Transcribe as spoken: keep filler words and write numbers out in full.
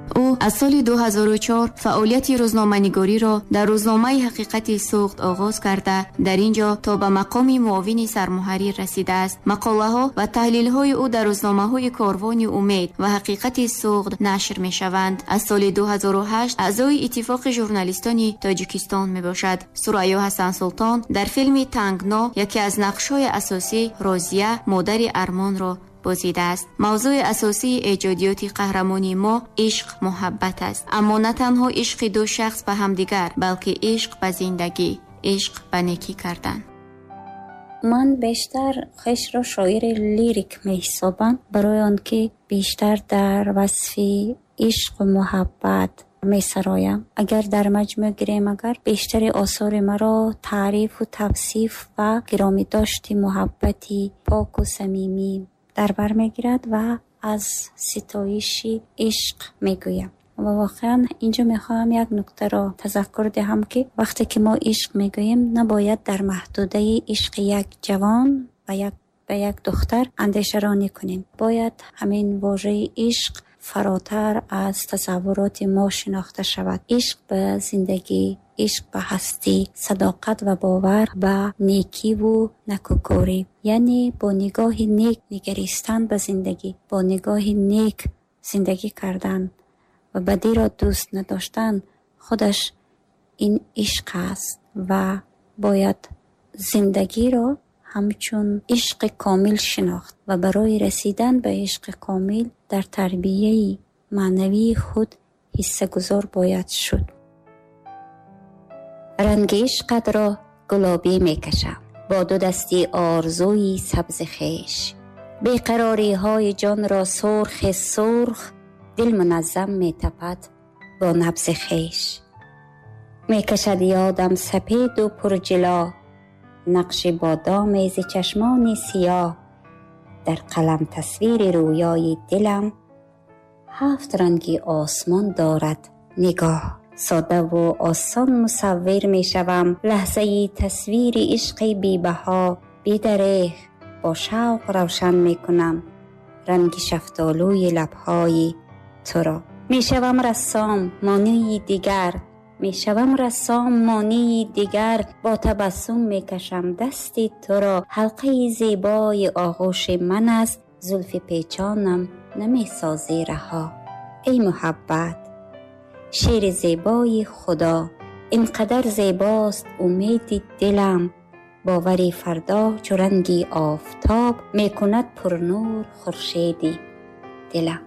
او از سال دو هزار و چهار فعالیت روزنامه‌نگاری را در روزنامه حقیقت سوخت آغاز کرده در اینجا تا به مقام معاون سرمحرر رسیده است. مقاله‌ها و تحلیل‌های او در روزنامه‌های کاروان امید و حقیقت سوخت نشر می‌شوند. از سال دو هزار و هشت اعضای اتفاق ژورنالیستان تاجیکستان میباشد. ثریا حسن سلطان در فیلم تنگنا یکی از نقش‌های اساسی رازیه مادر ارمان را بازیده است. موضوع اساسی ایجادیات قهرمانی ما عشق محبت است، اما نه تنها عشق دو شخص به همدیگر بلکه عشق به زندگی، عشق به نیکی کردن. من بیشتر خیش را شاعر لیریک می حسابم، برای آنکه بیشتر در وصف عشق و محبت می سرایم. اگر در مجموع گریم اگر بیشتر آثار مرا تعریف و توصیف و گرامی داشتی محبتی پاک و صمیمی در بر می گیرد و از ستایش عشق می گویم. و واقعا اینجا می خواهم یک نکته را تذکر دهم که وقتی که ما عشق می گوییم نباید در محدوده عشق یک جوان و یک به یک دختر اندیشه رانی کنیم. باید همین واژه عشق فراتر از تصورات ما شناخته شود. عشق به زندگی، عشق به هستی، صداقت و باور به نیکی و نکوکاری، یعنی با نگاه نیک نگریستن به زندگی، با نگاه نیک زندگی کردن و بدی را دوست نداشتن خودش این عشق است و باید زندگی را همچون عشق کامل شناخت و برای رسیدن به عشق کامل در تربیه معنوی خود حصه گذار باید شد. رنگ عشقت را گلابی می کشم با دو دستی آرزوی سبز خیش، بیقراری های جان را سرخ سرخ دل منظم می تپد با نبض خیش. می کشد یادم سپید و پرجلا نقش بادام ز چشمان سیاه، در قلم تصویر رویای دلم هفت رنگی آسمان دارد نگاه. ساده و آسان مصور می شوم لحظه تصویر عشق بی بها، بی دریغ با شوق روشن می کنم رنگ شفتالوی لبهای تو را. می شوم رسام مانی دیگر، می شوم رسام مانی دیگر با تبسم می کشم دستی تو را. حلقه زیبای آغوش من است، زلف پیچانم نمی سازی رها. ای محبت شیر زیبای خدا، اینقدر زیباست امید دلم، باوری فردا چو رنگی آفتاب می کند پر نور خورشیدی دلم.